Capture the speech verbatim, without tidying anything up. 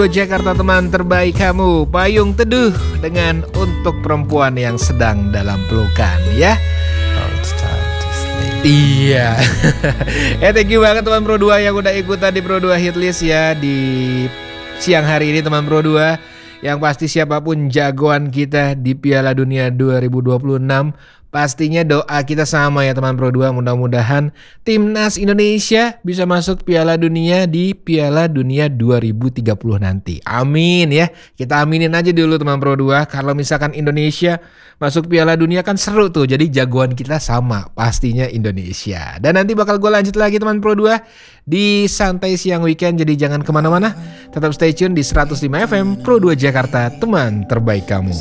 Jakarta teman terbaik kamu, payung teduh dengan untuk perempuan yang sedang dalam pelukan ya. Oh, it's time to sleep. Iya. Eh thank you banget teman Pro dua yang udah ikutan di Pro dua Hitlist ya di siang hari ini teman Pro dua. Yang pasti siapapun jagoan kita di Piala Dunia dua ribu dua puluh enam, pastinya doa kita sama ya teman Pro dua. Mudah-mudahan timnas Indonesia bisa masuk Piala Dunia di Piala Dunia dua ribu tiga puluh nanti. Amin ya. Kita aminin aja dulu teman Pro dua. Kalau misalkan Indonesia masuk Piala Dunia kan seru tuh. Jadi jagoan kita sama, pastinya Indonesia. Dan nanti bakal gue lanjut lagi teman Pro dua di Santai Siang Weekend. Jadi jangan kemana-mana, tetap stay tune di seratus lima F M Pro dua Jakarta, teman terbaik kamu.